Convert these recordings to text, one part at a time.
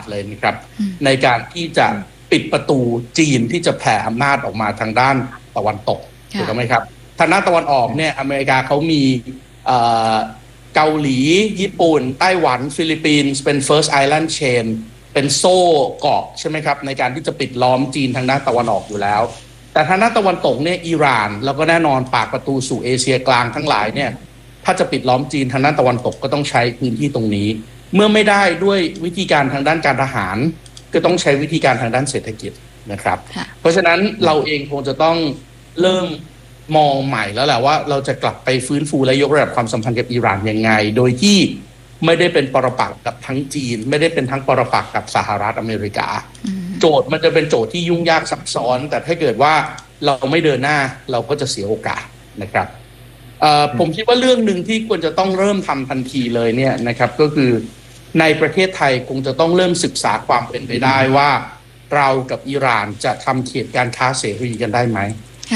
เลยนะครับในการที่จะปิดประตูจีนที่จะแผ่อำนาจออกมาทางด้านตะวันตกถูกต้องไหมครับทางด้านตะวันออกเนี่ยอเมริกาเขามีเกาหลีญี่ปุ่นไต้หวันฟิลิปปินส์เป็น First Island Chain เป็นโซ่เกาะใช่ไหมครับในการที่จะปิดล้อมจีนทางด้านตะวันออกอยู่แล้วแต่ทางด้านตะวันตกเนี่ยอิหร่านแล้วก็แน่นอนปากประตูสู่เอเชียกลางทั้งหลายเนี่ยถ้าจะปิดล้อมจีนทางด้านตะวันตกก็ต้องใช้พื้นที่ตรงนี้เมื่อไม่ได้ด้วยวิธีการทางด้านการทหารก็ต้องใช้วิธีการทางด้านเศรษฐกิจนะครับเพราะฉะนั้นเราเองคงจะต้องเริ่มมองใหม่แล้วแหละว่าเราจะกลับไปฟื้นฟูและยกระดับความสัมพันธ์กับอิหร่านยังไงโดยที่ไม่ได้เป็นปรปักษ์กับทั้งจีนไม่ได้เป็นทั้งปรปักษ์กับสหรัฐอเมริกาโจทย์มันจะเป็นโจทย์ที่ยุ่งยากซับซ้อนแต่ถ้าเกิดว่าเราไม่เดินหน้าเราก็จะเสียโอกาสนะครับผมคิดว่าเรื่องหนึ่งที่ควรจะต้องเริ่มทำทันทีเลยเนี่ยนะครับก็คือในประเทศไทยคงจะต้องเริ่มศึกษาความเป็นไปได้ว่าเรากับอิหร่านจะทำเขตการค้าเสรีกันได้ไหม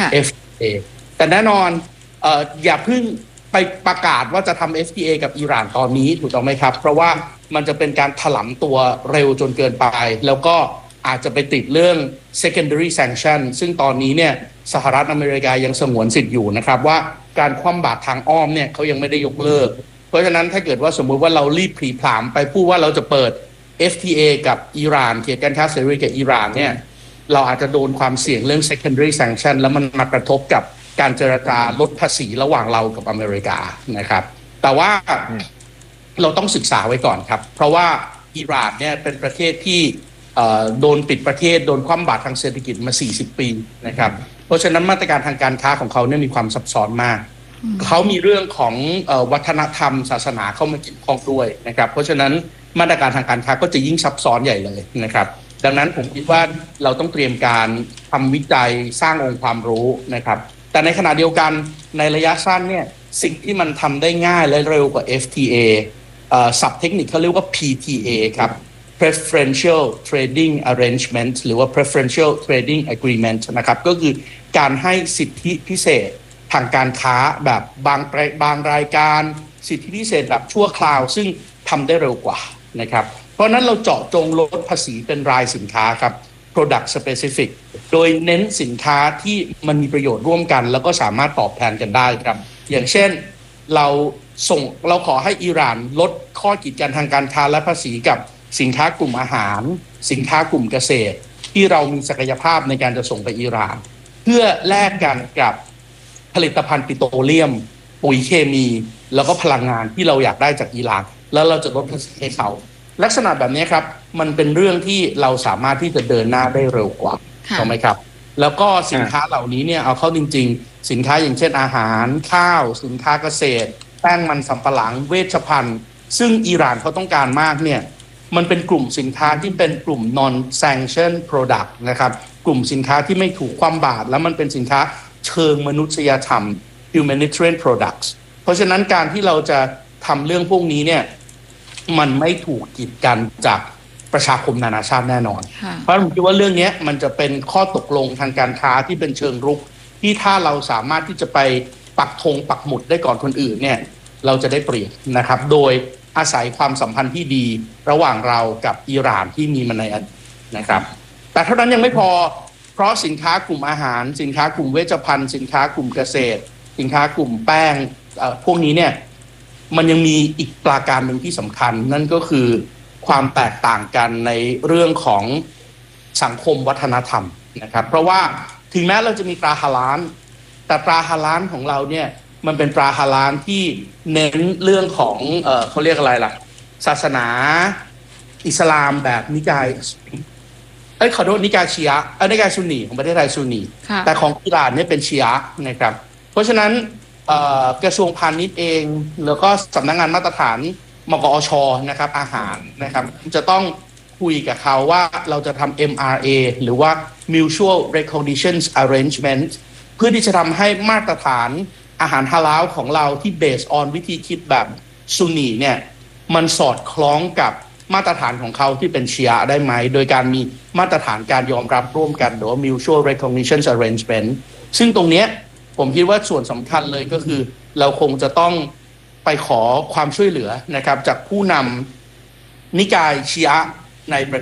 FTA แต่แน่นอนอย่าเพิ่งไปประกาศว่าจะทำ FTA กับอิหร่านตอนนี้ถูกต้องไหมครับเพราะว่ามันจะเป็นการถลำตัวเร็วจนเกินไปแล้วก็อาจจะไปติดเรื่อง secondary sanction ซึ่งตอนนี้เนี่ยสหรัฐอเมริกายังสงวนสิทธิ์อยู่นะครับว่าการคว่ำบาตรทางอ้อมเนี่ยเขายังไม่ได้ยกเลิกเพราะฉะนั้นถ้าเกิดว่าสมมุติว่าเรารีบผลีผลามไปพูดว่าเราจะเปิด FTA กับอิหร่านเขตการค้าเสรีกับอิหร่านเนี่ยเราอาจจะโดนความเสี่ยงเรื่อง secondary sanction แล้วมันมากระทบกับการเจรจาลดภาษีระหว่างเรากับอเมริกานะครับแต่ว่าเราต้องศึกษาไว้ก่อนครับเพราะว่าอิหร่านเนี่ยเป็นประเทศที่โดนปิดประเทศโดนคว่ำบาตรทางเศรษฐกิจมา40ปีนะครับเพราะฉะนั้นมาตรการทางการค้าของเขาเนี่ยมีความซับซ้อนมากเขามีเรื่องของวัฒนธรรมศาสนาเข้ามาเกี่ยวข้องด้วยนะครับเพราะฉะนั้นมาตรการทางการค้าก็จะยิ่งซับซ้อนใหญ่เลยนะครับดังนั้นผมคิดว่าเราต้องเตรียมการทำวิจัยสร้างองค์ความรู้นะครับแต่ในขณะเดียวกันในระยะสั้นเนี่ยสิ่งที่มันทำได้ง่ายและเร็วกว่า FTA ศัพท์เทคนิคเขาเรียกว่า PTA ครับ Preferential Trading Arrangement หรือว่า Preferential Trading Agreement นะครับก็คือการให้สิทธิพิเศษทางการค้าแบบบางรายการสิทธิพิเศษแบบชั่วคราวซึ่งทำได้เร็วกว่านะครับเพราะนั้นเราเจาะจงลดภาษีเป็นรายสินค้าครับ product specific โดยเน้นสินค้าที่มันมีประโยชน์ร่วมกันแล้วก็สามารถตอบแทนกันได้ครับอย่างเช่นเราขอให้อิหร่านลดข้อกีดกันทางการค้าและภาษีกับสินค้ากลุ่มอาหารสินค้ากลุ่มเกษตรที่เรามีศักยภาพในการจะส่งไปอิหร่านเพื่อแลกกันกับผลิตภัณฑ์ปิโตรเลียมปุ๋ยเคมีแล้วก็พลังงานที่เราอยากได้จากอิหร่านแล้วเราจะลดภาษีให้เขาลักษณะแบบนี้ครับมันเป็นเรื่องที่เราสามารถที่จะเดินหน้าได้เร็วกว่าถูกไหมครับแล้วก็สินค้าเหล่านี้เนี่ยเอาเข้าจริงๆสินค้าอย่างเช่นอาหารข้าวสินค้าเกษตรแป้งมันสำปะหลังเวชภัณฑ์ซึ่งอิหร่านเขาต้องการมากเนี่ยมันเป็นกลุ่มสินค้าที่เป็นกลุ่ม non sanction product นะครับกลุ่มสินค้าที่ไม่ถูกคว่ำบาตรแล้วมันเป็นสินค้าเชิงมนุษยธรรม humanitarian products เพราะฉะนั้นการที่เราจะทำเรื่องพวกนี้เนี่ยมันไม่ถูกกีดกันจากประชาคมนานาชาติแน่นอนเพราะผมคิดว่าเรื่องนี้มันจะเป็นข้อตกลงทางการค้าที่เป็นเชิงรุกที่ถ้าเราสามารถที่จะไปปักธงปักหมุดได้ก่อนคนอื่นเนี่ยเราจะได้เปรียบนะครับโดยอาศัยความสัมพันธ์ที่ดีระหว่างเรากับอิหร่านที่มีมาในอดีตนะครับแต่เท่านั้นยังไม่พอเพราะสินค้ากลุ่มอาหารสินค้ากลุ่มเวชภัณฑ์สินค้ากลุ่มเกษตรสินค้ากลุ่มแป้งพวกนี้เนี่ยมันยังมีอีกปราการหนึ่งที่สำคัญนั่นก็คือความแตกต่างกันในเรื่องของสังคมวัฒนธรรมนะครับเพราะว่าถึงแม้เราจะมีตราฮาลาลแต่ตราฮาลาลของเราเนี่ยมันเป็นตราฮาลาลที่เน้นเรื่องของเขาเรียกอะไรล่ะศาสนาอิสลามแบบนิกายขอโทษนิกายชีอะห์นิกายซุนนีของประเทศไทยซุนนีแต่ของอิหร่านเนี่ยเป็นชีอะห์นะครับเพราะฉะนั้นกระทรวงพาณิชย์เองแล้วก็สำนักงานมาตรฐานมกอชนะครับอาหารนะครับจะต้องคุยกับเขาว่าเราจะทำ MRA หรือว่า Mutual Recognition Arrangement เพื่อที่จะทำให้มาตรฐานอาหารฮาลาลของเราที่ based on วิธีคิดแบบซุนนีเนี่ยมันสอดคล้องกับมาตรฐานของเขาที่เป็นชีอะห์ได้ไหมโดยการมีมาตรฐานการยอมรับร่วมกันหรือว่า Mutual Recognition Arrangement ซึ่งตรงนี้ผมคิดว่าส่วนสำคัญเลยก็คือเราคงจะต้องไปขอความช่วยเหลือนะครับจากผู้นำนิกายชีอะห์ในประ